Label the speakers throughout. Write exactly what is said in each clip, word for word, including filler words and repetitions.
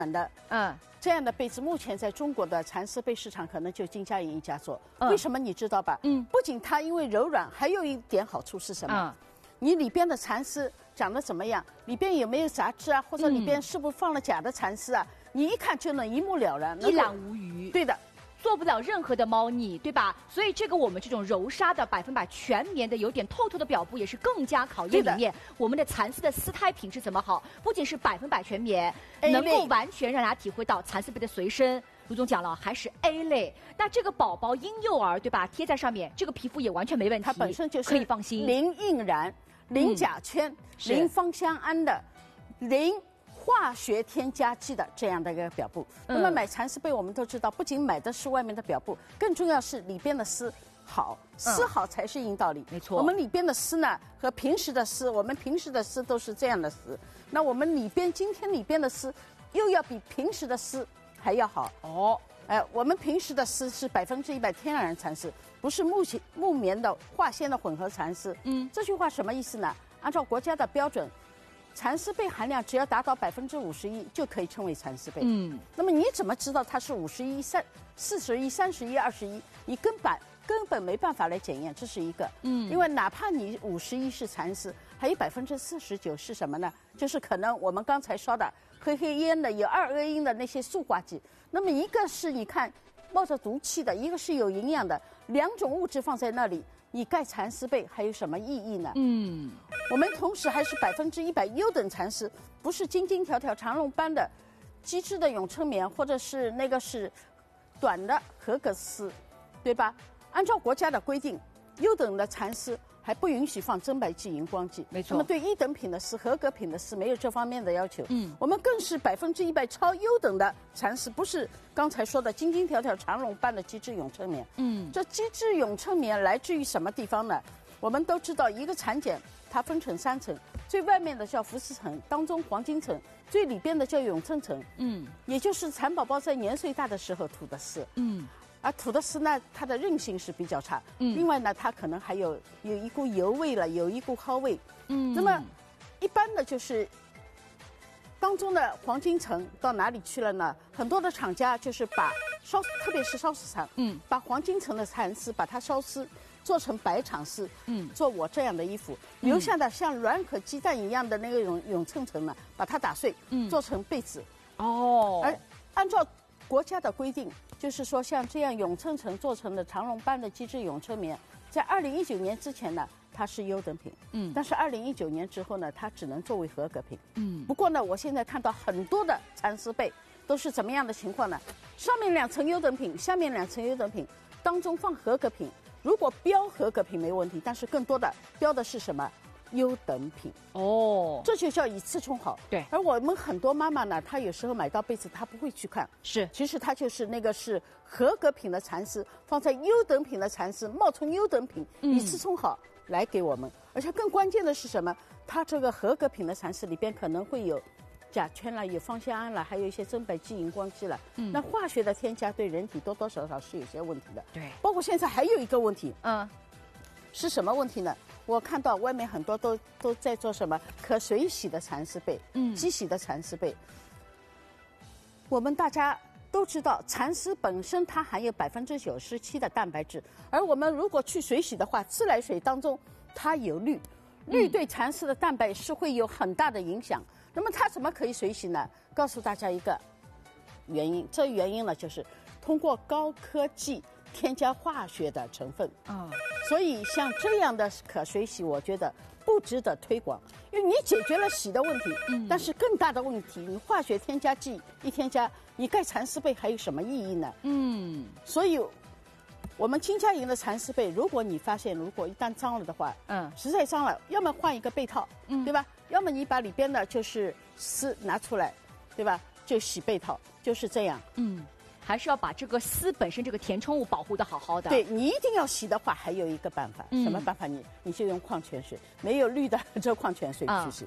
Speaker 1: 的，嗯，这样的被子目前在中国的蚕丝被市场可能就金佳莹一家做。嗯、为什么你知道吧？嗯，不仅它因为柔软，还有一点好处是什么？嗯、你里边的蚕丝长得怎么样？里边有没有杂质啊？或者里边是不是放了假的蚕丝啊？嗯、你一看就能一目了然，
Speaker 2: 一览无余。
Speaker 1: 对的。
Speaker 2: 做不了任何的猫腻，对吧？所以这个我们这种柔纱的百分百全棉的有点透透的表布也是更加考验里面我们的蚕丝的丝胎品质怎么好。不仅是百分百全棉，能够完全让大家体会到蚕丝被的随身。卢总讲了，还是 A 类。那这个宝宝婴幼儿对吧？贴在上面，这个皮肤也完全没问题，
Speaker 1: 它本身就是
Speaker 2: 可以放心，
Speaker 1: 零印染、零甲醛、嗯、零芳香胺的，零。化学添加剂的这样的一个表布，嗯、那么买蚕丝被我们都知道，不仅买的是外面的表布，更重要是里边的丝好，丝好才是硬道理。
Speaker 2: 没错，
Speaker 1: 我们里边的丝呢和平时的丝，我们平时的丝都是这样的丝，那我们里边今天里边的丝又要比平时的丝还要好哦。哎，我们平时的丝是百分之一百天然蚕丝，不是木棉木棉的化纤的混合蚕丝。嗯，这句话什么意思呢？按照国家的标准。蚕丝被含量只要达到百分之五十一就可以称为蚕丝被。嗯，那么你怎么知道它是五十一、三、四十一、三十一、二十一？你根本根本没办法来检验，这是一个。嗯，因为哪怕你五十一是蚕丝，还有百分之四十九是什么呢？就是可能我们刚才说的黑黑烟的、有二恶英的那些塑化剂。那么一个是你看冒着毒气的，一个是有营养的，两种物质放在那里。你盖蚕丝被还有什么意义呢？嗯，我们同时还是百分之一百优等蚕丝，不是金金条条长绒般的机织的永春棉，或者是那个是短的合格丝，对吧？按照国家的规定，优等的蚕丝还不允许放增白剂、荧光剂。
Speaker 2: 没错。
Speaker 1: 那么对一等品的丝、合格品的丝没有这方面的要求。嗯，我们更是百分之一百超优等的蚕丝，不是刚才说的金金条条长绒般的机织永春棉。嗯，这机织永春棉来自于什么地方呢？我们都知道，一个蚕茧它分成三层，最外面的叫浮丝层，当中黄金层，最里边的叫永春层。嗯，也就是蚕宝宝在年岁大的时候吐的丝。嗯。而吐的丝呢，它的韧性是比较差。嗯。另外呢，它可能还有有一股油味了，有一股蒿味。嗯。那么，一般的就是当中的黄金层到哪里去了呢？很多的厂家就是把烧，特别是烧丝厂，嗯，把黄金层的蚕丝把它烧丝做成白场丝，嗯，做我这样的衣服，留下的像软壳鸡蛋一样的那个永永衬层呢，把它打碎，嗯，做成被子。哦。而按照国家的规定。就是说，像这样永衬层做成的长绒般的机织永春棉，在二零一九年之前呢，它是优等品。嗯，但是二零一九年之后呢，它只能作为合格品。嗯，不过呢，我现在看到很多的蚕丝被都是怎么样的情况呢？上面两层优等品，下面两层优等品，当中放合格品。如果标合格品没问题，但是更多的标的是什么？优等品哦，这就叫以次充好。
Speaker 2: 对，
Speaker 1: 而我们很多妈妈呢，她有时候买到被子，她不会去看，
Speaker 2: 是，
Speaker 1: 其实它就是那个是合格品的蚕丝，放在优等品的蚕丝，冒充优等品，以次充好来给我们。嗯、而且更关键的是什么？它这个合格品的蚕丝里边可能会有甲醛了，有芳香胺了，还有一些增白剂、荧光剂了。嗯，那化学的添加对人体多多少少是有些问题的。
Speaker 2: 对，
Speaker 1: 包括现在还有一个问题，嗯，是什么问题呢？我看到外面很多都都在做什么可水洗的蚕丝被，嗯，机洗的蚕丝被。我们大家都知道，蚕丝本身它含有百分之九十七的蛋白质，而我们如果去水洗的话，自来水当中它有氯，氯对蚕丝的蛋白是会有很大的影响。那么它怎么可以水洗呢？告诉大家一个原因，这原因呢就是通过高科技添加化学的成分啊。哦，所以像这样的可水洗，我觉得不值得推广，因为你解决了洗的问题，嗯，但是更大的问题，你化学添加剂一添加，你盖蚕丝被还有什么意义呢？嗯，所以我们金佳莹的蚕丝被，如果你发现如果一旦脏了的话，嗯，实在脏了，要么换一个被套，嗯，对吧？要么你把里边的就是丝拿出来，对吧？就洗被套，就是这样，嗯。
Speaker 2: 还是要把这个丝本身这个填充物保护的好好的。
Speaker 1: 对，你一定要洗的话，还有一个办法，嗯、什么办法你？你就用矿泉水，没有氯的这矿泉水去洗。嗯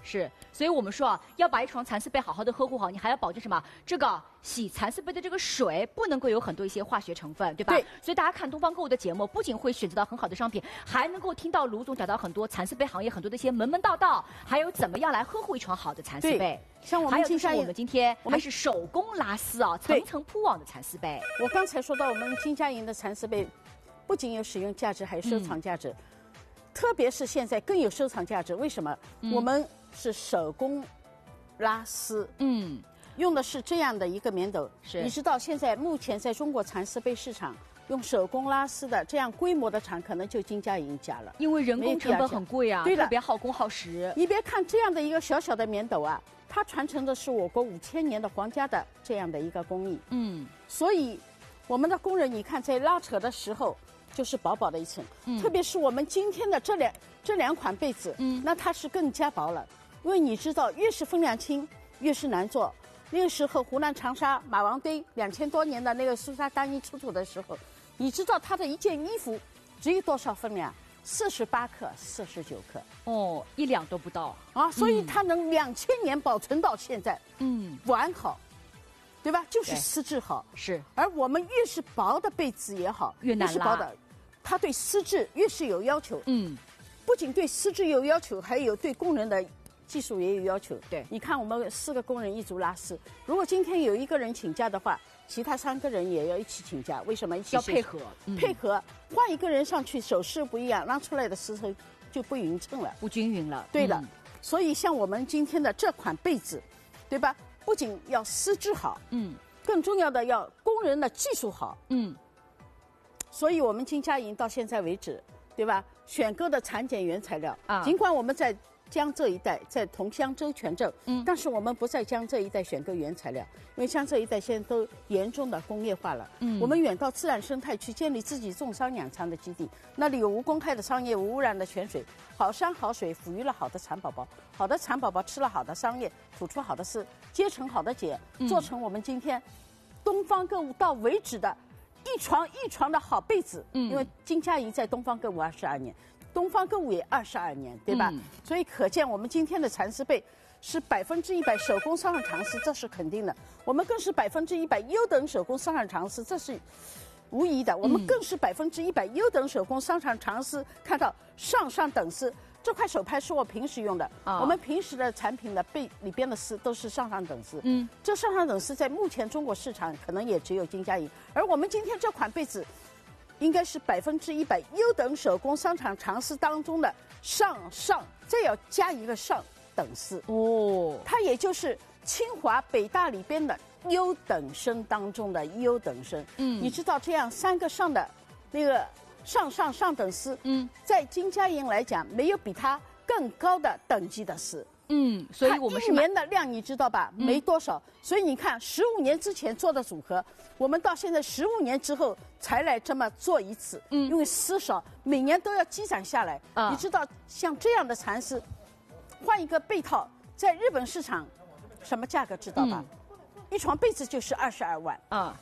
Speaker 2: 是，所以我们说啊，要把一床蚕丝被好好的呵护好，你还要保证什么？这个洗蚕丝被的这个水不能够有很多一些化学成分，对吧？
Speaker 1: 对。
Speaker 2: 所以大家看东方购物的节目，不仅会选择到很好的商品，还能够听到卢总讲到很多蚕丝被行业很多的一些门门道道，还有怎么样来呵护一床好的蚕丝被。
Speaker 1: 像我们
Speaker 2: 还有就是我们今天还是手工拉丝啊，层层铺网的蚕丝被。
Speaker 1: 我刚才说到我们金佳莹的蚕丝被，不仅有使用价值，还有收藏价值。嗯，特别是现在更有收藏价值，为什么？嗯、我们是手工拉丝，嗯，用的是这样的一个棉斗。是，你知道现在目前在中国蚕丝被市场用手工拉丝的这样规模的厂，可能就金佳莹一家了。
Speaker 2: 因为人工成本很贵啊，对的，特别耗工耗时。
Speaker 1: 你别看这样的一个小小的棉斗啊，它传承的是我国五千年的皇家的这样的一个工艺。嗯，所以我们的工人，你看在拉扯的时候。就是薄薄的一层，嗯、特别是我们今天的这两这两款被子，嗯，那它是更加薄了，因为你知道，越是分量轻，越是难做。那个时候，湖南长沙马王堆两千多年的那个苏纱单衣出土的时候，你知道它的一件衣服只有多少分量？四十八克、四十九克，
Speaker 2: 哦，一两都不到
Speaker 1: 啊！所以它能两千年保存到现在，嗯，完好。对吧？就是丝质好，
Speaker 2: 是。
Speaker 1: 而我们越是薄的被子也好，
Speaker 2: 越难拉。
Speaker 1: 越是薄的，它对丝质越是有要求。嗯，不仅对丝质有要求，还有对工人的技术也有要求。
Speaker 2: 对，
Speaker 1: 你看我们四个工人一组拉丝，如果今天有一个人请假的话，其他三个人也要一起请假。为什么？一起
Speaker 2: 要配合，
Speaker 1: 嗯、配合，换一个人上去，手势不一样，拉出来的丝绸就不匀称了，
Speaker 2: 不均匀了。
Speaker 1: 对的，嗯、所以像我们今天的这款被子，对吧？不仅要丝质好，嗯，更重要的要工人的技术好，嗯。所以我们金佳莹到现在为止，对吧？选购的产检原材料啊，尽管我们在江浙一带，在同乡周全镇，嗯，但是我们不在江浙一带选购原材料，因为江浙一带现在都严重的工业化了，嗯，我们远到自然生态去建立自己种桑养蚕的基地，那里有无公害的桑叶，无污染的泉水，好山好水，抚育了好的蚕宝宝，好的蚕宝宝吃了好的桑叶，吐出好的丝，结成好的茧，做成我们今天东方购物到为止的一床一床的好被子，嗯，因为金佳莹在东方购物二十二年。东方购物也二十二年，对吧？嗯、所以可见我们今天的蚕丝被是百分之一百手工上上长丝，这是肯定的。我们更是百分之一百优等手工上上长丝，这是无疑的。我们更是百分之一百优等手工上上长丝，看到上上等丝。这块手拍是我平时用的，哦、我们平时的产品的被里边的丝都是上上等丝。嗯，这上上等丝在目前中国市场可能也只有金佳莹，而我们今天这款被子。应该是百分之一百优等手工商场长丝当中的上上，再要加一个上等丝哦，它也就是清华北大里边的优等生当中的优等生。嗯，你知道这样三个上的那个上上上等丝，嗯，在金佳莹来讲，没有比它更高的等级的丝。
Speaker 2: 嗯，所以我们
Speaker 1: 一年的量你知道吧？嗯、没多少，所以你看，十五年之前做的组合，我们到现在十五年之后才来这么做一次。嗯，因为丝少，每年都要积攒下来。啊，你知道像这样的蚕丝，换一个被套，在日本市场，什么价格知道吧？嗯、一床被子就是二十二万。啊，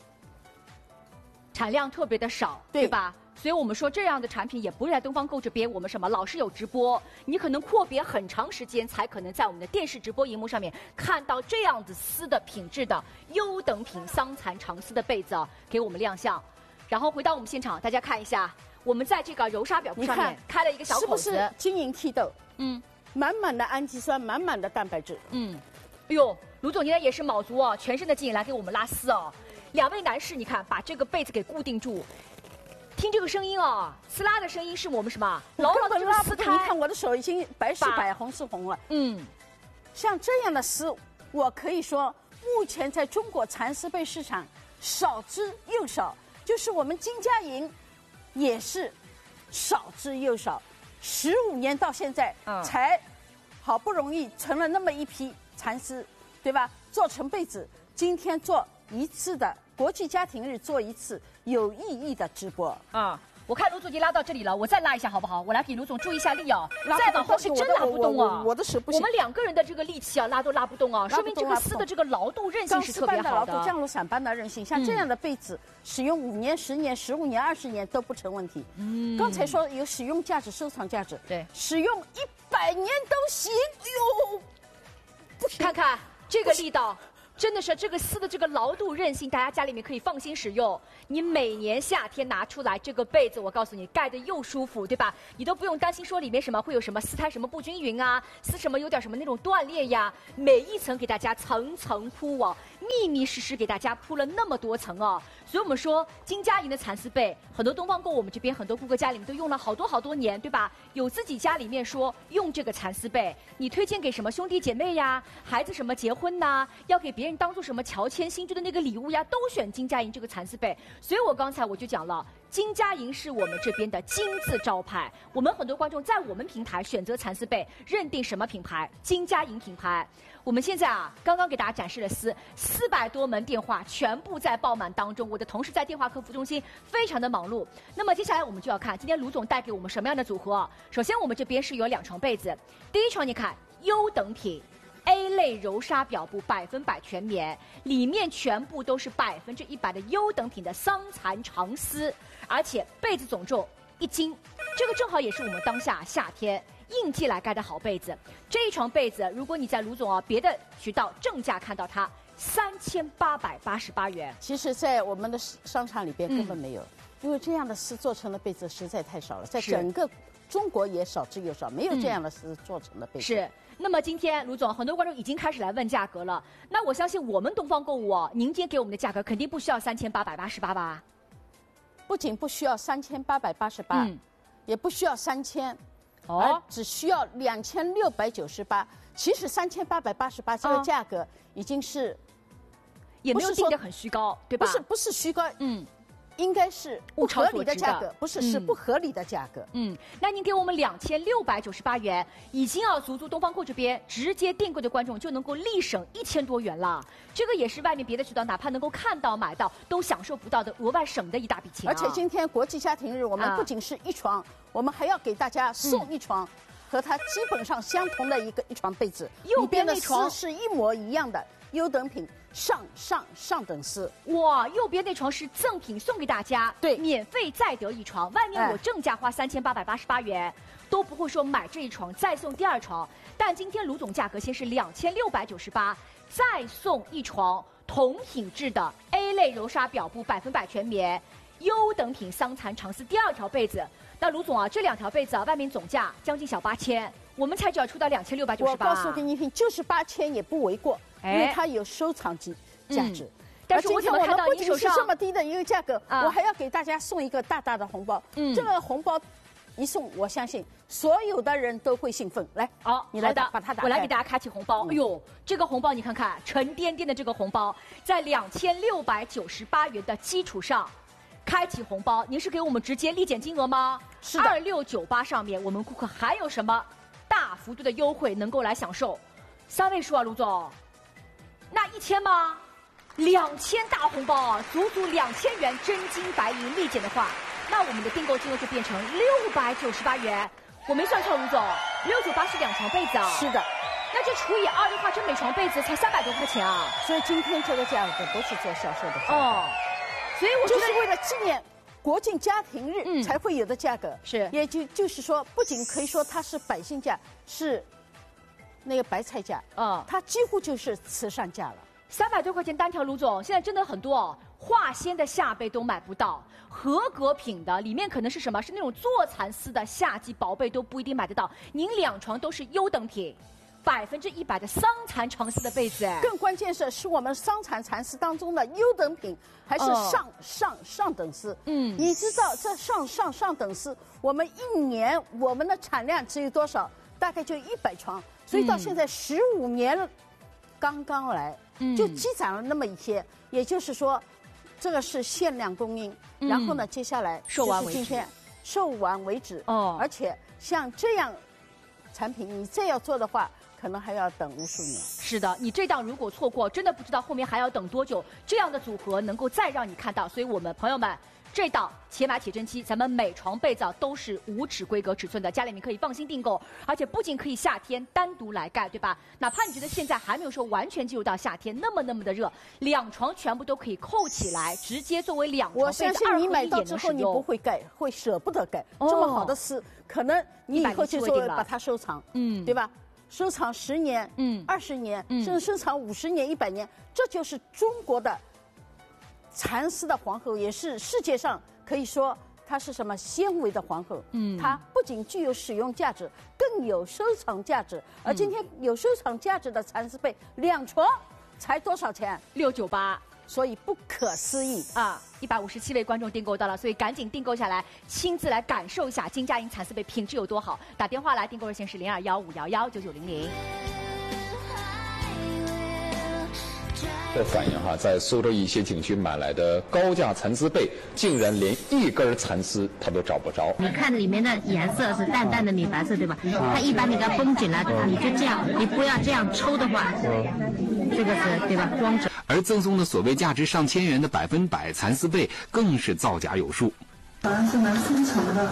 Speaker 2: 产量特别的少，对, 对吧？所以我们说这样的产品也不是在东方购这边，我们什么老是有直播，你可能阔别很长时间才可能在我们的电视直播荧幕上面看到这样子丝的品质的优等品桑蚕长丝的被子啊，给我们亮相。然后回到我们现场，大家看一下，我们在这个柔纱表布上面开了一个小口子，
Speaker 1: 是不是晶莹剔透？嗯，满满的氨基酸，满满的蛋白质。
Speaker 2: 嗯，哎呦，卢总今天也是卯足哦，全身的劲来给我们拉丝哦。两位男士，你看把这个被子给固定住。听这个声音哦，呲啦的声音是我们什么？
Speaker 1: 牢牢的这个丝胎。你看我的手已经白是白，红是红了。嗯，像这样的丝，我可以说，目前在中国蚕丝被市场少之又少，就是我们金佳莹也是少之又少。十五年到现在，嗯、才好不容易成了那么一批蚕丝，对吧？做成被子，今天做一次的。国际家庭日做一次有意义的直播
Speaker 2: 啊！我看卢总已经拉到这里了，我再拉一下好不好？我来给卢总注意一下力啊！再往后是真拉不动啊！
Speaker 1: 我的手不行。
Speaker 2: 我们两个人的这个力气啊，拉都拉不动啊，说明这个丝的这个牢度韧性是特别好的。
Speaker 1: 降落伞般的韧性，像这样的被子，使用五年、十年、十五年、二十年都不成问题。嗯。刚才说有使用价值、收藏价值，
Speaker 2: 对，
Speaker 1: 使用一百年都行。哎呦，不行，
Speaker 2: 看看这个力道。真的是这个丝的这个牢度韧性，大家家里面可以放心使用。你每年夏天拿出来这个被子，我告诉你，盖得又舒服，对吧？你都不用担心说里面什么会有什么丝胎什么不均匀啊，丝什么有点什么那种断裂呀。每一层给大家层层铺网，密密实实给大家铺了那么多层哦。所以我们说金佳莹的蚕丝被，很多东方购我们这边很多顾客家里面都用了好多好多年，对吧？有自己家里面说用这个蚕丝被，你推荐给什么兄弟姐妹呀、孩子什么结婚呐，要给别人当做什么乔迁新居的那个礼物呀，都选金佳莹这个蚕丝被。所以我刚才我就讲了，金佳莹是我们这边的金字招牌。我们很多观众在我们平台选择蚕丝被，认定什么品牌？金佳莹品牌。我们现在啊，刚刚给大家展示了丝，四百多门电话全部在爆满当中。我的同事在电话客服中心非常的忙碌。那么接下来我们就要看今天卢总带给我们什么样的组合。首先我们这边是有两床被子，第一床你看优等品。A 类柔纱表布，百分百全棉，里面全部都是百分之一百的优等品的桑蚕长丝，而且被子总重一斤，这个正好也是我们当下夏天应季来盖的好被子。这一床被子，如果你在卢总啊别的渠道正价看到它三千八百八十八元，
Speaker 1: 其实，在我们的商场里边根本没有，嗯、因为这样的丝做成的被子实在太少了，在整个中国也少之又少，没有这样的丝做成的被子。
Speaker 2: 是。那么今天卢总，很多观众已经开始来问价格了。那我相信我们东方购物哦，您今天给我们的价格肯定不需要三千八百八十八吧？
Speaker 1: 不仅不需要三千八百八十八，也不需要三千，哦，只需要两千六百九十八。其实三千八百八十八这个价格已经是，
Speaker 2: 也没有定得很虚高，对吧？
Speaker 1: 不是不是虚高，嗯。应该是不合理的价格，不是、嗯、是不合理的价格。
Speaker 2: 嗯，那您给我们两千六百九十八元，已经要足足东方购这边直接订购的观众就能够立省一千多元了。这个也是外面别的渠道哪怕能够看到买到都享受不到的额外省的一大笔钱、啊。
Speaker 1: 而且今天国际家庭日，我们不仅是一床，啊、我们还要给大家送一床。嗯和它基本上相同的一个一床被子，
Speaker 2: 右边那床
Speaker 1: 是一模一样的优等品上上上等丝。
Speaker 2: 哇，右边那床是赠品送给大家，
Speaker 1: 对，
Speaker 2: 免费再得一床。外面我正价花三千八百八十八元、哎，都不会说买这一床再送第二床。但今天卢总价格先是两千六百九十八，再送一床同品质的 A 类柔纱表布，百分百全棉，优等品桑蚕长丝第二条被子。那卢总啊，这两条被子啊，外面总价将近小八千，我们才只要出到两千六百九十八。
Speaker 1: 我告诉给你听，就是八千也不为过，哎、因为它有收藏价价值。嗯、
Speaker 2: 但是我怎么看到你手上
Speaker 1: 这么低的一个价格、啊，我还要给大家送一个大大的红包。嗯，这个红包一送，我相信所有的人都会兴奋。来，
Speaker 2: 好、哦，
Speaker 1: 你来
Speaker 2: 的
Speaker 1: 把它打开，
Speaker 2: 我来给大家开启红包。嗯、哎呦，这个红包你看看，沉甸甸的这个红包，在两千六百九十八元的基础上。开启红包，您是给我们直接立减金额吗？
Speaker 1: 是的。
Speaker 2: 二六九八上面，我们顾客还有什么大幅度的优惠能够来享受？三位数啊，卢总。那一千吗？两千大红包啊，足足两千元真金白银立减的话，那我们的订购金额就变成六百九十八元。我没算错，卢总，六九八是两床被子啊。
Speaker 1: 是的。
Speaker 2: 那这除以二的话，这每床被子才三百多块钱啊。
Speaker 1: 所以今天这个价格不是做销售的价格。
Speaker 2: 哦。所以我觉得
Speaker 1: 就是为了纪念国际家庭日才会有的价格，
Speaker 2: 嗯、是，
Speaker 1: 也就就是说，不仅可以说它是百姓价，是那个白菜价，嗯，它几乎就是慈善价了。
Speaker 2: 三百多块钱单条，卢总，现在真的很多哦，化纤的夏被都买不到，合格品的里面可能是什么？是那种做蚕丝的夏季薄被都不一定买得到。您两床都是优等品。百分之一百的桑蚕长丝的被子，
Speaker 1: 更关键是是我们桑蚕蚕丝当中的优等品，还是上、哦、上上等丝。嗯，你知道这上上上等丝，我们一年我们的产量只有多少？大概就一百床，所以到现在十五年了，刚刚来，嗯，就积攒了那么一些。也就是说，这个是限量供应，嗯、然后呢，接下来
Speaker 2: 售完为止，
Speaker 1: 今天售完为止。哦，而且像这样产品，你再要做的话。可能还要等无数年。
Speaker 2: 是。 是的，你这档如果错过，真的不知道后面还要等多久，这样的组合能够再让你看到。所以我们朋友们。这档且买且珍惜，咱们每床被子都是五尺规格尺寸的，家里面可以放心订购，而且不仅可以夏天单独来盖，对吧？哪怕你觉得现在还没有说完全进入到夏天，那么那么的热，两床全部都可以扣起来，直接作为两床被子，
Speaker 1: 我相信你买到之后你不会盖，会舍不得盖。哦、这么好的丝，可能你以后就作为把它收藏，嗯，对吧？收藏十年，嗯，二十年，嗯，甚至收藏五十年、一百年，这就是中国的。蚕丝的皇后也是世界上可以说它是什么纤维的皇后，嗯，它不仅具有使用价值，更有收藏价值。而今天有收藏价值的蚕丝被两床才多少钱？
Speaker 2: 六九八，
Speaker 1: 所以不可思议
Speaker 2: 啊！一百五十七位观众订购到了，所以赶紧订购下来，亲自来感受一下金佳莹蚕丝被品质有多好。打电话来，订购热线是零二幺五幺幺九九零零。
Speaker 3: 这反映哈，在苏州一些景区买来的高价蚕丝被，竟然连一根蚕丝它都找不着。
Speaker 4: 你看里面的颜色是淡淡的米白色，对吧？它一般你给它绷紧了，你就这样，你不要这样抽的话，这个是对吧？光泽。
Speaker 5: 而赠送的所谓价值上千元的百分百蚕丝被，更是造假有数。
Speaker 6: 好像是蛮深层的，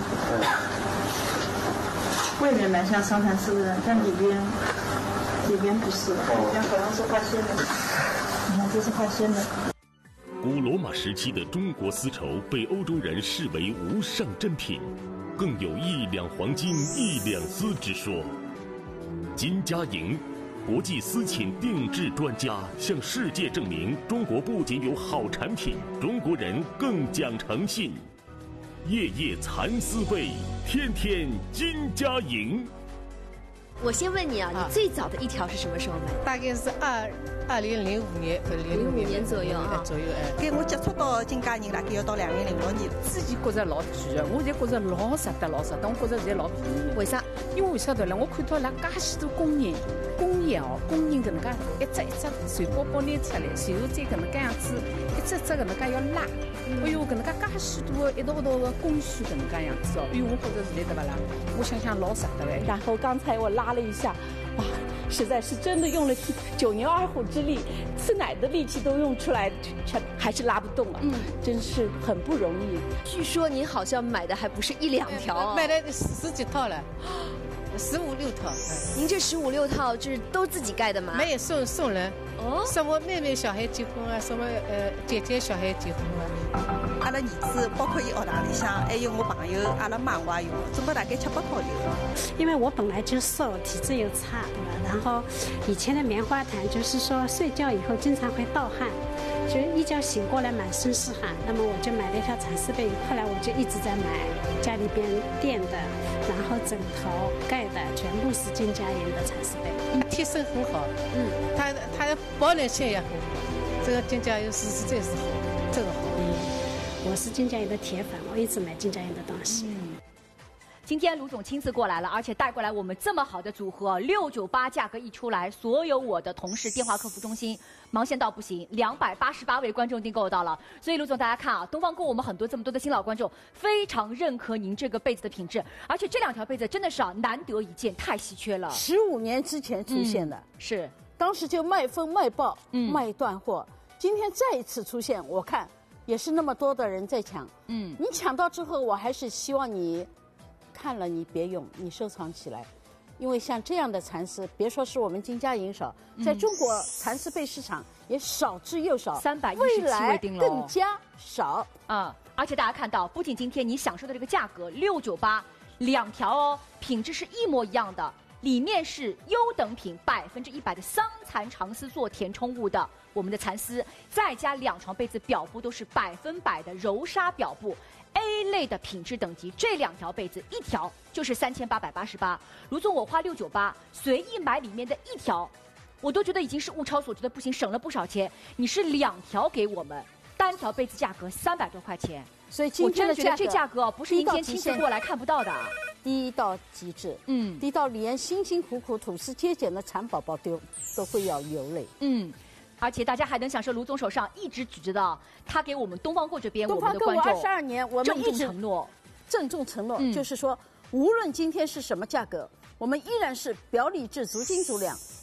Speaker 6: 外面蛮像上蚕丝的，但里边里边不是，里边好像是化纤的。你看，这是化纤的。
Speaker 7: 古罗马时期的中国丝绸被欧洲人视为无上珍品，更有一两黄金一两丝之说。金佳莹，国际丝锦定制专家，向世界证明中国不仅有好产品，中国人更讲诚信。夜夜蚕丝被，天天金佳莹。
Speaker 8: 我先问你啊，你最早的一条是什么时候买的？
Speaker 9: 大概是二二零零五年，
Speaker 8: 零五年左右啊，
Speaker 9: 左右哎。
Speaker 6: 跟我接触到金佳莹大概要到两零零六年。
Speaker 9: 自己觉着老贵的，我就觉着老值得，老值得。我觉着现在老便宜。
Speaker 8: 为啥？
Speaker 9: 因为为啥对了？我看到那介许多工人，工业哦，工人搿能介一只一只水包包拿出来，然后再搿能介样子，一只只搿能介要拉。哎呦，搿能介介许多一道一道的工序搿能介样子哦，哎呦，我觉着现在对不啦？我想想老值得哎。
Speaker 10: 然后刚才我拉了一下，哇，实在是真的用了九牛二虎之力，吃奶的力气都用出来，却还是拉不动啊！嗯，真是很不容易。
Speaker 8: 据说您好像买的还不是一两条、啊，
Speaker 9: 买了十几套了。十五六套，
Speaker 8: 您这十五六套就是都自己盖的吗？
Speaker 9: 没有送送人，哦，送我妹妹小孩结婚啊，送我呃姐姐小孩结婚啊。
Speaker 6: 阿拉儿子，包括伊学堂里向，还有我朋友，阿拉妈我也有，总共大概七八套有。
Speaker 11: 因为我本来就瘦，体质又差，对吧？然后以前的棉花毯就是说睡觉以后经常会盗汗，就一觉醒过来满身是汗。那么我就买了一条蚕丝被，后来我就一直在买家里边垫的，然后枕头盖的全部是金佳莹的蚕丝被，
Speaker 9: 贴身很好，嗯，它它保暖性也很好，这个金佳莹是实在是好，真好。
Speaker 11: 嗯，我是金佳莹的铁粉，我一直买金佳莹的东西。
Speaker 2: 嗯，今天卢总亲自过来了，而且带过来我们这么好的组合，六九八价格一出来，所有我的同事电话客服中心忙线到不行，两百八十八位观众订购到了。所以卢总，大家看啊，东方购我们很多这么多的新老观众非常认可您这个被子的品质，而且这两条被子真的是啊难得一见，太稀缺了。
Speaker 1: 十五年之前出现的，
Speaker 2: 嗯、是
Speaker 1: 当时就卖疯卖爆，嗯，卖断货。今天再一次出现，我看也是那么多的人在抢，嗯，你抢到之后，我还是希望你看了你别用，你收藏起来。因为像这样的蚕丝，别说是我们金佳莹少，在中国蚕丝被市场也少之又少，
Speaker 2: 三百一十七位订了，
Speaker 1: 更加少
Speaker 2: 啊！而且大家看到，不仅今天你享受的这个价格六九八两条哦，品质是一模一样的，里面是优等品，百分之一百的桑蚕长丝做填充物的我们的蚕丝，再加两床被子，表布都是百分百的柔纱表布。A 类的品质等级，这两条被子一条就是三千八百八十八。卢总，我花六九八随意买里面的一条，我都觉得已经是物超所值的不行，省了不少钱。你是两条给我们，单条被子价格三百多块钱，
Speaker 1: 所以今天的
Speaker 2: 我真的觉得这价格不是明天亲自过来看不到的，
Speaker 1: 低到极致，嗯，低到连辛辛苦苦吐丝接剪的蚕宝宝都都会要流泪，
Speaker 2: 嗯。而且大家还能享受卢总手上一直举着的，他给我们东方购这边
Speaker 1: 我
Speaker 2: 们的观众
Speaker 1: 二十二年，我们
Speaker 2: 郑重承诺，
Speaker 1: 郑重承诺、嗯、就是说，无论今天是什么价格，我们依然是表里质足斤足两，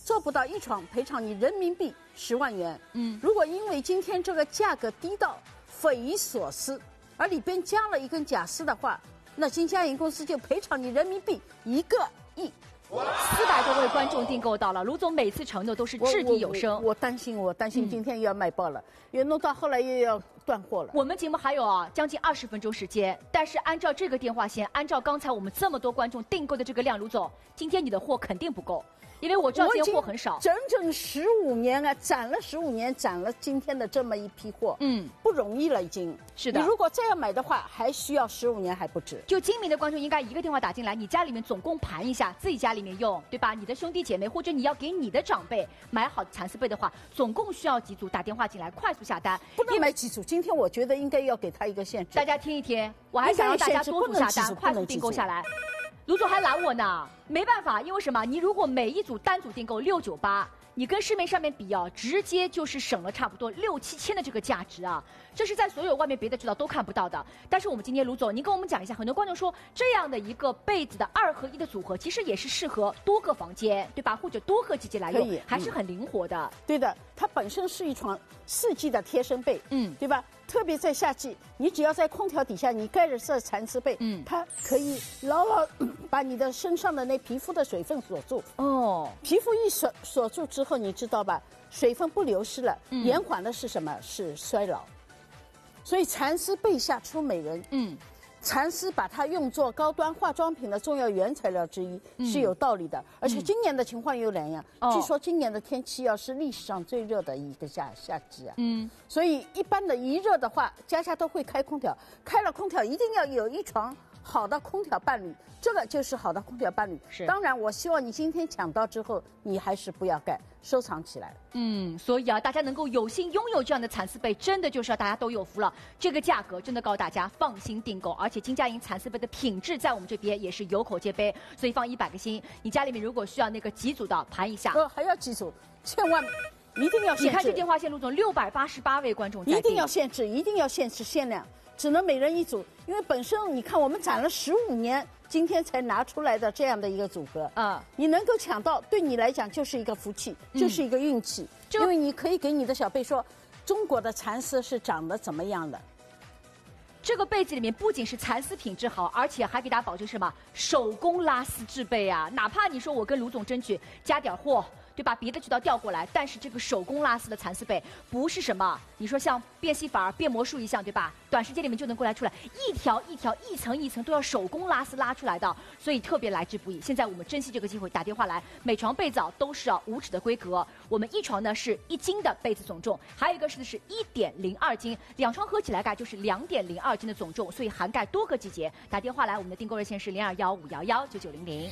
Speaker 1: 做不到一床赔偿你人民币十万元。嗯，如果因为今天这个价格低到匪夷所思，而里边加了一根假丝的话，那金佳银公司就赔偿你人民币一个亿。
Speaker 2: 四百多位观众订购到了，卢总每次承诺都是掷地有声。
Speaker 1: 我, 我, 我担心，我担心今天又要卖爆了，嗯、因为弄到后来又要断货了。
Speaker 2: 我们节目还有啊将近二十分钟时间，但是按照这个电话线，按照刚才我们这么多观众订购的这个量，卢总，今天你的货肯定不够。因为我知道今天货很少，
Speaker 1: 整整十五年啊，攒了十五年，攒了今天的这么一批货，嗯，不容易了已经。
Speaker 2: 是的，
Speaker 1: 你如果再要买的话，还需要十五年还不止。
Speaker 2: 就精明的观众应该一个电话打进来，你家里面总共盘一下，自己家里面用，对吧？你的兄弟姐妹或者你要给你的长辈买好蚕丝被的话，总共需要几组？打电话进来，快速下单。
Speaker 1: 不能买几组，今天我觉得应该要给他一个限制。
Speaker 2: 大家听一听，我还想让大家多组下单，快速订购下来。卢总还拦我呢，没办法，因为什么？你如果每一组单组订购六九八，你跟市面上面比啊，直接就是省了差不多六七千的这个价值啊，这是在所有外面别的渠道都看不到的。但是我们今天卢总，您跟我们讲一下，很多观众说这样的一个被子的二合一的组合，其实也是适合多个房间，对吧？或者多个季节来用，还是很灵活的、嗯。
Speaker 1: 对的，它本身是一床四季的贴身被，嗯，对吧？特别在夏季，你只要在空调底下，你盖着这蚕丝被，嗯，它可以牢牢把你的身上的那皮肤的水分锁住。哦，皮肤一锁锁住之后，你知道吧？水分不流失了，嗯、延缓的是什么？是衰老。所以蚕丝被下出美人。嗯。蚕丝把它用作高端化妆品的重要原材料之一、嗯、是有道理的，而且今年的情况有两样、嗯、据说今年的天气要是历史上最热的一个夏夏季啊，嗯，所以一般的一热的话，家家都会开空调，开了空调一定要有一床好的空调伴侣，这个就是好的空调伴侣。是，当然我希望你今天抢到之后，你还是不要盖，收藏起来。
Speaker 2: 嗯，所以啊，大家能够有幸拥有这样的蚕丝被，真的就是要大家都有福了。这个价格真的告诉大家放心订购，而且金佳银蚕丝被的品质在我们这边也是有口皆碑，所以放一百个心。你家里面如果需要那个几组的，盘一下。
Speaker 1: 呃，还要几组？千万一定要限制。
Speaker 2: 你看这电话线，陆总六百八十八位观众在订，
Speaker 1: 一定要限制，一定要限制限量。只能每人一组，因为本身你看我们攒了十五年，今天才拿出来的这样的一个组合啊，你能够抢到，对你来讲就是一个福气，嗯、就是一个运气，因为你可以给你的小辈说，中国的蚕丝是长得怎么样的。
Speaker 2: 这个被子里面不仅是蚕丝品质好，而且还给大家保证什么？手工拉丝制被啊！哪怕你说我跟卢总争取加点货，对吧？别的渠道调过来，但是这个手工拉丝的蚕丝被不是什么，你说像变戏法、变魔术一样，对吧？短时间里面就能够来出来，一条一条、一层一层都要手工拉丝拉出来的，所以特别来之不易。现在我们珍惜这个机会，打电话来，每床被子都是啊五尺的规格，我们一床呢是一斤的被子总重，还有一个是是一点零二斤，两床合起来盖就是两点零二斤的总重，所以涵盖多个季节。打电话来，我们的订购热线是零二幺五幺幺九九零零。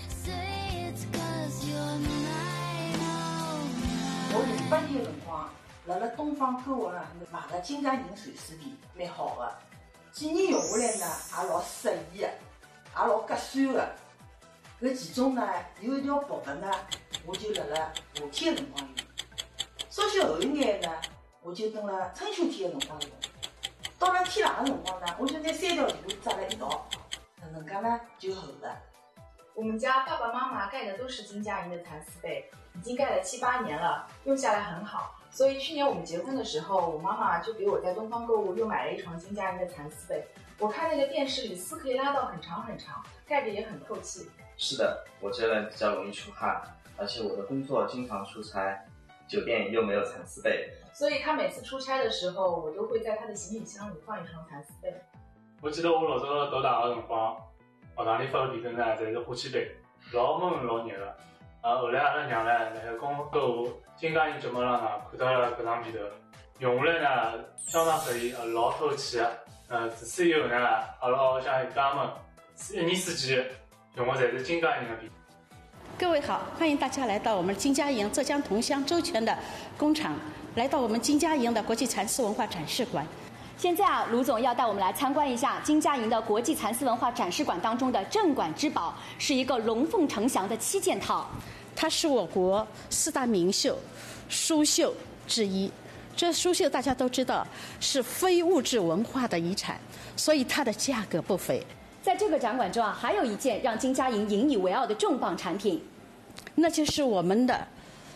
Speaker 12: 我零八年的辰光，辣辣东方购物上买个金佳银蚕丝被，蛮好的。几年用下来呢，也老适宜的，也老合算的。搿其中呢，有一条薄的呢，我就辣辣夏天的辰光用；稍许厚一眼呢，我就等了春秋天的辰光用。到了天冷的辰光呢，我就拿三条全部扎在一道，搿能介呢就厚的。
Speaker 13: 我们家爸爸妈妈盖的都是金佳银的蚕丝被，已经盖了七八年了，用下来很好。所以去年我们结婚的时候，我妈妈就给我在东方购物又买了一床金佳银的蚕丝被。我看那个电视里，丝可以拉到很长很长，盖着也很透气。
Speaker 14: 是的，我这人比较容易出汗，而且我的工作经常出差，酒店又没有蚕丝被，
Speaker 13: 所以他每次出差的时候，我都会在他的行李箱里放一床蚕丝被。
Speaker 15: 我记得我老早读大学的辰光，学堂里发的被子呢，侪是火气被，老闷老热的。啊，后来阿拉娘呢，辣海公购物金佳银节目上呢，看到了搿张被头，用下来呢相当可以，呃，老透气的。呃，自此以后呢，阿拉屋里向一家们一年四季用的侪是金佳银的被。
Speaker 1: 各位好，欢迎大家来到我们金佳银浙江桐乡周全的工厂，来到我们金佳银的国际蚕丝文化展示馆。
Speaker 2: 现在啊，卢总要带我们来参观一下金佳银的国际蚕丝文化展示馆当中的镇馆之宝，是一个龙凤呈祥的七件套。
Speaker 1: 它是我国四大名绣、书绣之一。这书绣大家都知道是非物质文化的遗产，所以它的价格不菲。
Speaker 2: 在这个展馆中啊，还有一件让金佳银引以为傲的重磅产品，
Speaker 1: 那就是我们的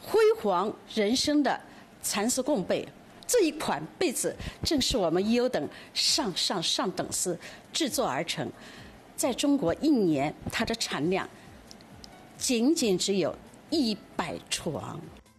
Speaker 1: 辉煌人生的蚕丝贡被。这一款被子正是我们优等上上上等丝制作而成，在中国一年它的产量仅仅只有一百床。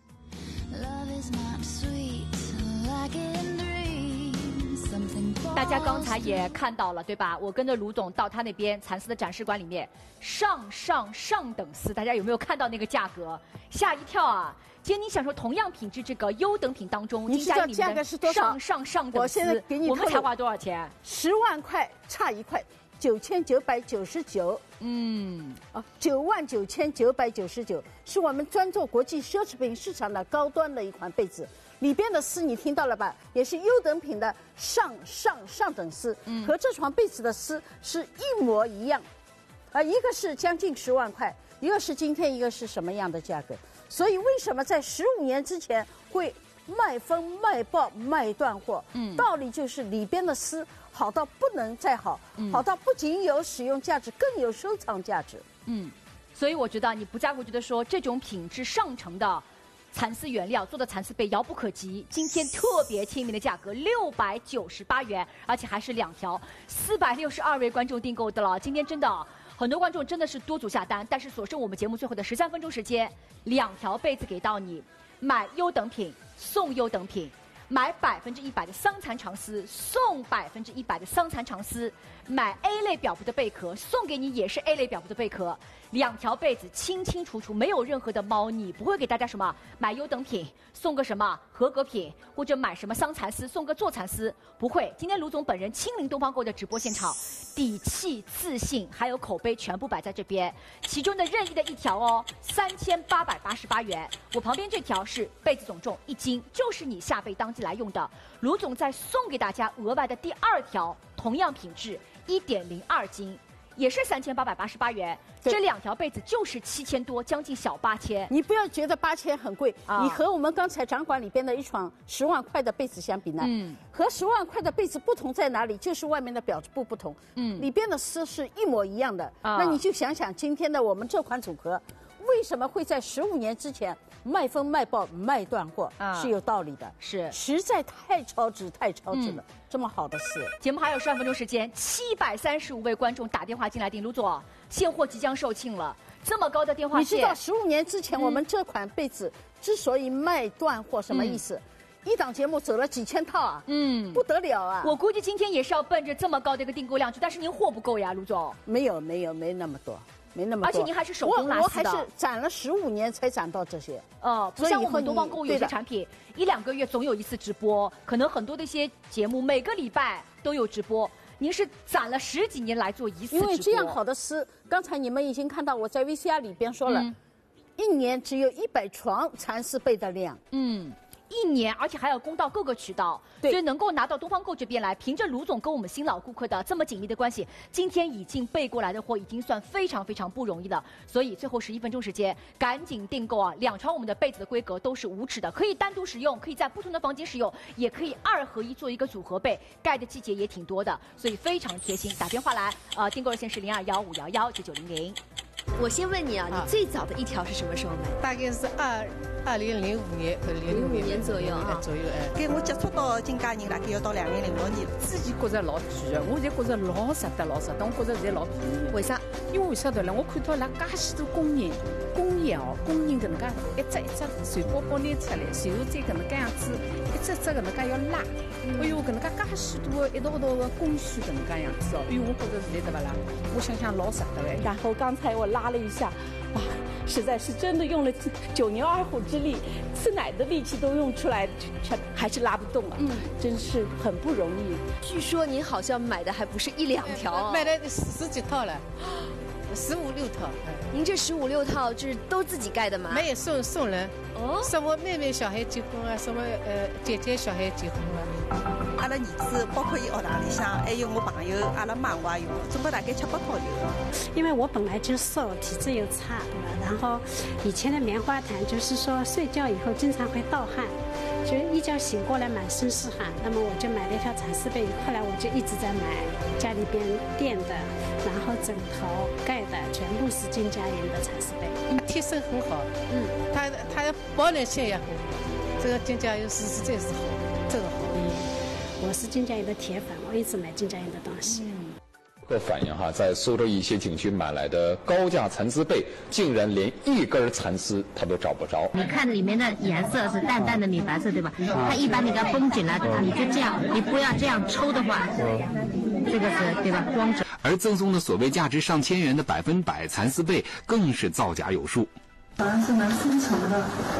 Speaker 2: 大家刚才也看到了，对吧？我跟着卢总到他那边蚕丝的展示馆里面，上上上等丝，大家有没有看到那个价格？吓一跳啊！今天你想说同样品质这个优等品当中，
Speaker 1: 你知道价格是多少？
Speaker 2: 上上上等丝，
Speaker 1: 我现在给你，
Speaker 2: 我们才花多少钱？
Speaker 1: 十万块差一块，九千九百九十九。
Speaker 2: 嗯，
Speaker 1: 啊，九万九千九百九十九，是我们专做国际奢侈品市场的高端的一款被子。里边的丝你听到了吧？也是优等品的上上上等丝，嗯、和这床被子的丝是一模一样，啊，一个是将近十万块，一个是今天一个是什么样的价格？所以为什么在十五年之前会卖疯卖爆卖断货？嗯，道理就是里边的丝好到不能再好，嗯、好到不仅有使用价值，更有收藏价值。
Speaker 2: 嗯，所以我觉得你不加会觉得说这种品质上乘的蚕丝原料做的蚕丝被遥不可及，今天特别亲民的价格六百九十八元，而且还是两条，四百六十二位观众订购的了。今天真的很多观众真的是多组下单，但是所剩我们节目最后的十三分钟时间，两条被子给到你，买优等品送优等品，买百分之一百的桑蚕长丝送百分之一百的桑蚕长丝，买 A 类表布的贝壳送给你也是 A 类表布的贝壳，两条被子清清楚楚，没有任何的猫腻，不会给大家什么买优等品送个什么合格品，或者买什么桑蚕丝送个做蚕丝，不会。今天卢总本人亲临东方购的直播现场，底气、自信还有口碑全部摆在这边，其中的任意的一条哦，三千八百八十八元。我旁边这条是被子总重一斤，就是你下被当季来用的。卢总再送给大家额外的第二条，同样品质一点零二斤。也是三千八百八十八元，这两条被子就是七千多，将近小八千。
Speaker 1: 你不要觉得八千很贵，啊、你和我们刚才展馆里边的一床十万块的被子相比呢，嗯，和十万块的被子不同在哪里？就是外面的表布不同，嗯，里边的丝是一模一样的。啊、那你就想想今天的我们这款组合，为什么会在十五年之前卖疯卖爆卖断货？啊、是有道理的，
Speaker 2: 是
Speaker 1: 实在太超值太超值了。嗯，这么好的事，
Speaker 2: 节目还有十二分钟时间，七百三十五位观众打电话进来订，卢总，现货即将售罄了，这么高的电话线，
Speaker 1: 你知道十五年之前、嗯、我们这款被子之所以卖断货，什么意思？嗯、一档节目走了几千套啊，嗯，不得了啊！
Speaker 2: 我估计今天也是要奔着这么高的一个订购量去，但是您货不够呀，卢总。
Speaker 1: 没有没有没那么多。没那么多，
Speaker 2: 而且您还是手工拉丝的，
Speaker 1: 我我还是攒了十五年才攒到这些。
Speaker 2: 哦，不像我们东方购物有些产品，一两个月总有一次直播，可能很多的一些节目每个礼拜都有直播。您是攒了十几年来做一次直播，
Speaker 1: 因为这样好的丝，刚才你们已经看到我在 V C R 里边说了，嗯、一年只有一百床蚕丝被的量。
Speaker 2: 嗯。一年，而且还要供到各个渠道，所以能够拿到东方购这边来，凭着卢总跟我们新老顾客的这么紧密的关系，今天已经备过来的货已经算非常非常不容易了。所以最后十一分钟时间，赶紧订购啊！两床我们的被子的规格都是五尺的，可以单独使用，可以在不同的房间使用，也可以二合一做一个组合被，盖的季节也挺多的，所以非常贴心。打电话来，呃，订购热线是零二幺五幺幺九九零零。
Speaker 8: 我先问你啊，你最早的一条是什么时候买的？
Speaker 16: 大概是二二零零五年和零六
Speaker 8: 年左右啊，
Speaker 16: 左右哎。
Speaker 17: 跟我接触到金佳人大概要到两零零六年了。
Speaker 9: 自己觉着老贵的，我现在觉着老值得老值得，我觉着现在老便宜。
Speaker 8: 为啥？
Speaker 9: 因为为啥得了？我看到那介许多工人，工业哦，工人搿能介一只一只碎包包拿出来，然后再搿能介样子一只只搿能介要拉，哎哟搿能介介许多一道道的工序搿能介样子哦，哎哟我觉着现在对不啦？我想想老值得的。
Speaker 10: 然后刚才我拉了一下。哇，实在是真的用了九牛二虎之力，吃奶的力气都用出来，却还是拉不动啊！嗯，真是很不容易。
Speaker 8: 据说您好像买的还不是一两条、啊，
Speaker 16: 买了十几套了，十五六套。
Speaker 8: 您这十五六套是都自己盖的吗？
Speaker 16: 没有送送人，哦，什么妹妹小孩结婚啊，什么呃姐姐小孩结婚啊。
Speaker 17: 阿拉儿子，包括伊学堂里向，还有我朋友，阿拉妈我也有，总共大概七八套有。
Speaker 11: 因为我本来就瘦，体质又差，对吧？然后以前的棉花毯就是说睡觉以后经常会盗汗， 就一觉醒过来满身是汗，那么我就买了一条蚕丝被，后来我就一直在买，家里边垫的，然后枕头盖的全部是金佳银的蚕丝被，
Speaker 16: 贴身很好，嗯，它它保暖性也很好，这个金佳银是实在是好，真好。
Speaker 11: 嗯，我是金佳银的铁粉，我一直买金佳银的东西。嗯
Speaker 3: 客反映哈，在苏州一些景区买来的高价蚕丝被，竟然连一根蚕丝它都找不着。
Speaker 4: 你看里面的颜色是淡淡的米白色，对吧？它一般你给它绷紧了，你就这样，你不要这样抽的话，这个是对吧？光着。
Speaker 5: 而赠送的所谓价值上千元的百分百蚕丝被，更是造假有数。
Speaker 6: 好像是蛮深层的，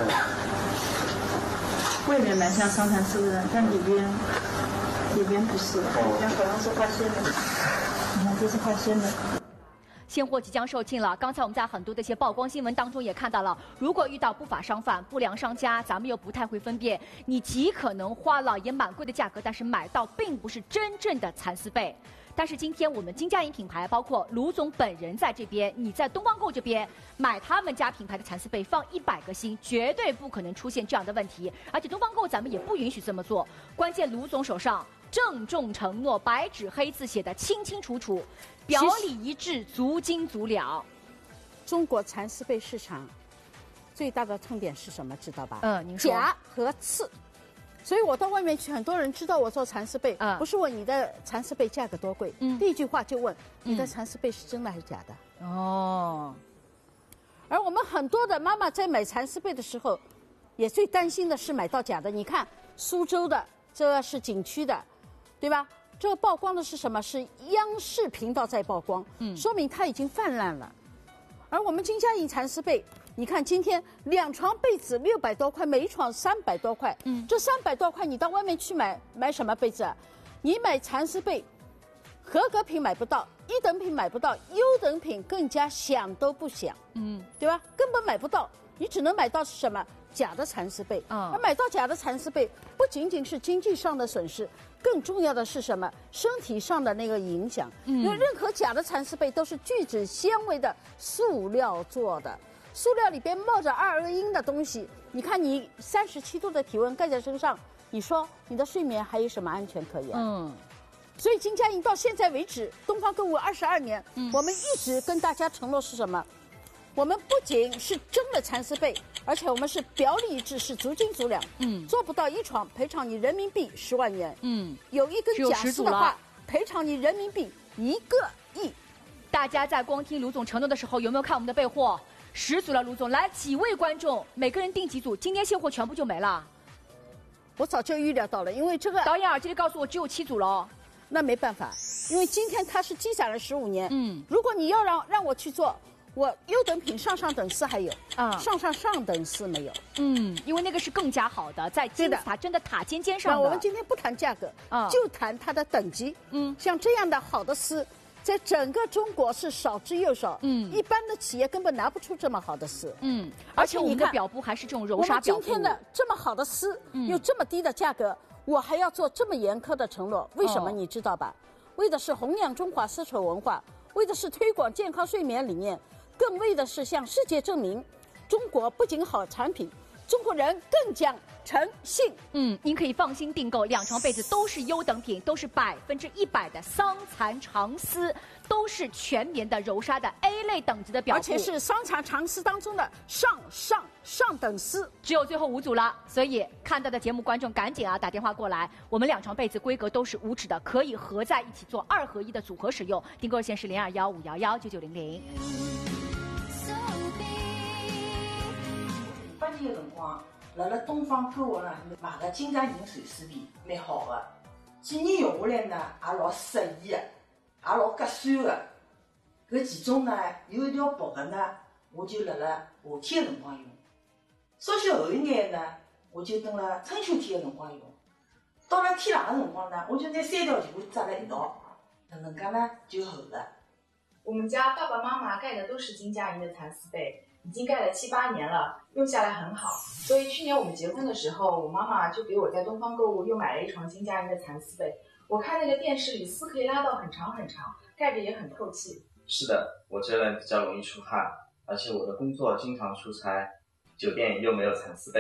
Speaker 6: 外面蛮像上蚕丝的，但里边里边不是，里边好像是化纤的。你看，这是化纤的。
Speaker 2: 现货即将售罄了。刚才我们在很多的一些曝光新闻当中也看到了，如果遇到不法商贩、不良商家，咱们又不太会分辨，你极可能花了也蛮贵的价格，但是买到并不是真正的蚕丝被。但是今天我们金佳银品牌，包括卢总本人在这边，你在东方购这边买他们家品牌的蚕丝被，放一百个心，绝对不可能出现这样的问题。而且东方购咱们也不允许这么做。关键卢总手上郑重承诺，白纸黑字写的清清楚楚，表里一致，足斤足两。
Speaker 1: 中国蚕丝被市场最大的痛点是什么？知道吧？
Speaker 2: 嗯，您说。
Speaker 1: 假和刺。所以我到外面去，很多人知道我做蚕丝被，嗯、不是问你的蚕丝被价格多贵，嗯、第一句话就问、嗯、你的蚕丝被是真的还是假的？哦。而我们很多的妈妈在买蚕丝被的时候，也最担心的是买到假的。你看苏州的，这个是景区的，对吧？这个曝光的是什么？是央视频道在曝光，嗯，说明它已经泛滥了。而我们金佳银蚕丝被，你看今天两床被子六百多块，每一床三百多块，嗯，这三百多块你到外面去买买什么被子啊？你买蚕丝被，合格品买不到，一等品买不到，优等品更加想都不想，嗯，对吧？根本买不到，你只能买到是什么？假的蚕丝被，嗯，而买到假的蚕丝被，不仅仅是经济上的损失，更重要的是什么？身体上的那个影响。嗯，因为任何假的蚕丝被都是聚酯纤维的塑料做的，塑料里边冒着二恶英的东西。你看，你三十七度的体温盖在身上，你说你的睡眠还有什么安全可言？嗯。所以金佳银到现在为止，东方购物二十二年，嗯，我们一直跟大家承诺是什么？我们不仅是真的蚕丝被，而且我们是表里一致，是足斤足两。嗯，做不到一床赔偿你人民币十万元。嗯，有一根假丝的话，赔偿你人民币一个亿。
Speaker 2: 大家在光听卢总承诺的时候，有没有看我们的备货？十组了，卢总，来几位观众，每个人订几组，今天现货全部就没了。
Speaker 1: 我早就预料到了，因为这个
Speaker 2: 导演耳机里告诉我只有七组了，
Speaker 1: 那没办法，因为今天它是积攒了十五年。嗯，如果你要让让我去做。我优等品上上等丝还有，啊、嗯，上上上等丝没有，
Speaker 2: 嗯，因为那个是更加好的，在金字塔真的塔尖尖上的。
Speaker 1: 我们今天不谈价格，啊、嗯，就谈它的等级。嗯，像这样的好的丝，在整个中国是少之又少。嗯，一般的企业根本拿不出这么好的丝。嗯，
Speaker 2: 而且我们的表布还是这种柔纱表布。
Speaker 1: 我们今天的这么好的丝，嗯、有这么低的价格，我还要做这么严苛的承诺，为什么？你知道吧？哦、为的是弘扬中华丝绸文化，为的是推广健康睡眠理念。更为的是向世界证明，中国不仅好产品，中国人更讲诚信。
Speaker 2: 嗯，您可以放心订购，两床被子都是优等品，都是百分之一百的桑蚕长丝，都是全棉的柔纱的 A 类等级的表布，
Speaker 1: 而且是桑蚕长丝当中的上上上等丝。
Speaker 2: 只有最后五组了，所以看到的节目观众赶紧啊打电话过来，我们两床被子规格都是五指的，可以合在一起做二合一的组合使用。订购热线是零二幺五幺幺九九零零。
Speaker 12: 八年的辰光，辣辣东方购物呢买个金佳银蚕丝被，蛮好的。几年用下来呢，也老适宜的，也老合算的。搿其中呢，有一条薄的呢，我就辣辣夏天的辰光用；稍许厚一眼呢，我就等了春秋天的辰光用。到了天冷的辰光呢，我就拿三条全部扎在一道，搿能介呢就厚了。
Speaker 13: 我们家爸爸妈妈盖的都是金佳银的蚕丝被。已经盖了七八年了，用下来很好，所以去年我们结婚的时候，我妈妈就给我在东方购物又买了一床金佳银的蚕丝被。我看那个电视里，丝可以拉到很长很长，盖着也很透气。
Speaker 14: 是的，我这人比较容易出汗，而且我的工作经常出差，酒店又没有蚕丝被，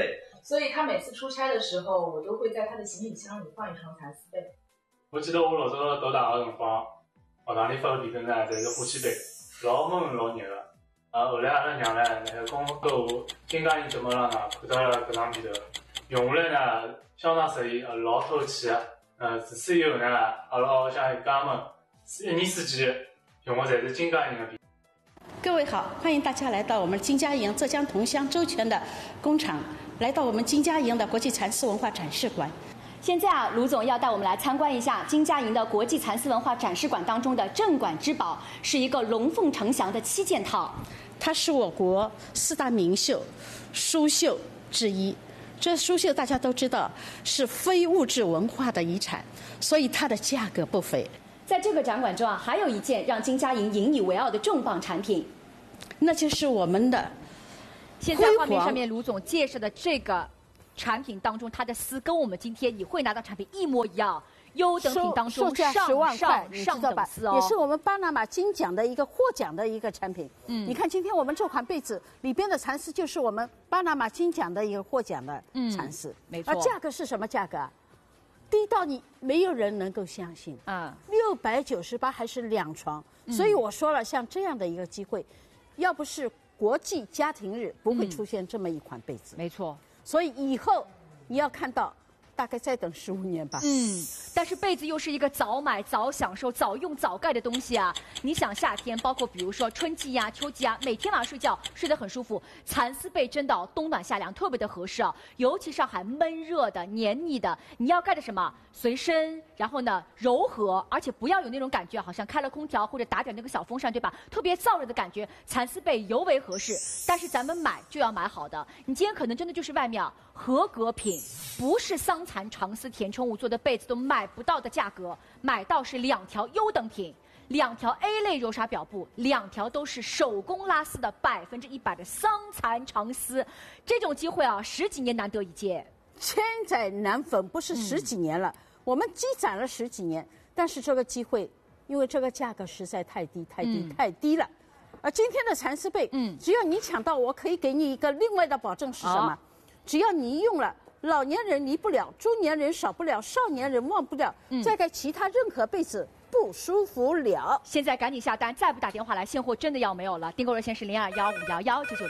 Speaker 13: 所以他每次出差的时候，我都会在他的行李箱里放一床蚕丝被。
Speaker 15: 我记得我老早读大学的辰光，学堂里发的地震呢，侪是火气被，老闷老热个。啊，后来阿拉娘呢，辣海公购物金家营节目浪呢，看到了搿张被头，用下来呢相当适意，呃，老透气个。呃，自此以后呢，阿拉屋里向一家们一年四季用的侪是金家营的被。
Speaker 1: 各位好，欢迎大家来到我们金家营浙江桐乡周全的工厂，来到我们金家营的国际蚕丝文化展示馆。
Speaker 2: 现在啊，卢总要带我们来参观一下金家营的国际蚕丝文化展示馆当中的镇馆之宝，是一个龙凤呈祥的七件套。
Speaker 1: 它是我国四大名绣书绣之一。这书绣大家都知道是非物质文化的遗产，所以它的价格不菲。
Speaker 2: 在这个展馆中啊，还有一件让金家营引以为傲的重磅产品，
Speaker 1: 那就是我们的
Speaker 2: 现在画面上面卢总介绍的这个产品当中，它的丝跟我们今天你会拿到产品一模一样，优等品当中上上上等丝哦，
Speaker 1: 也是我们巴拿马金奖的一个获奖的一个产品。嗯，你看今天我们这款被子里边的蚕丝就是我们巴拿马金奖的一个获奖的蚕丝，
Speaker 2: 嗯、没错。
Speaker 1: 而价格是什么价格啊？低到你没有人能够相信啊，六百九十八还是两床、嗯，所以我说了，像这样的一个机会，要不是国际家庭日，不会出现这么一款被子。
Speaker 2: 嗯、没错，
Speaker 1: 所以以后你要看到。大概再等十五年吧。
Speaker 2: 嗯，但是被子又是一个早买、早享受、早用、早盖的东西啊。你想夏天，包括比如说春季呀、啊、秋季啊，每天晚上睡觉睡得很舒服，蚕丝被真的冬暖夏凉，特别的合适啊。尤其上海闷热的、黏腻的，你要盖的什么？随身，然后呢柔和，而且不要有那种感觉，好像开了空调或者打点那个小风扇，对吧？特别燥热的感觉，蚕丝被尤为合适。但是咱们买就要买好的，你今天可能真的就是外面啊合格品，不是桑蚕、长丝、填充物做的被子都买不到的价格，买到是两条优等品。两条 A 类柔纱表布，两条都是手工拉丝的百分之一百的桑蚕长丝，这种机会啊，十几年难得一见，
Speaker 1: 千载难逢，不是十几年了。嗯我们积攒了十几年，但是这个机会，因为这个价格实在太低、太低、嗯、太低了。而今天的蚕丝被，嗯，只要你抢到，我可以给你一个另外的保证是什么？哦、只要你用了，老年人离不了，中年人少不了，少年人忘不了，嗯、再盖其他任何被子不舒服了。
Speaker 2: 现在赶紧下单，再不打电话来，现货真的要没有了。订购热线是零二幺五幺幺九九。